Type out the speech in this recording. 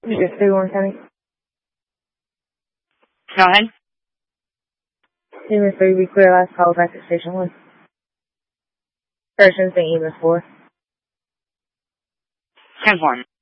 Just 31 County. Go ahead. Human 3, we clear last call back at Station 1. Person's being even 4. 10-4.